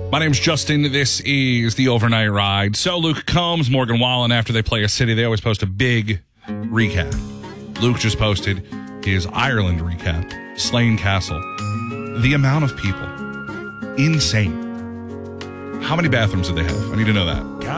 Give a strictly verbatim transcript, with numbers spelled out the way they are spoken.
My name's Justin. This is the Overnight Ride. So Luke Combs, Morgan Wallen, after they play a city, they always post a big recap. Luke just posted his Ireland recap, Slane Castle. The amount of people, insane. How many bathrooms did they have? I need to know that.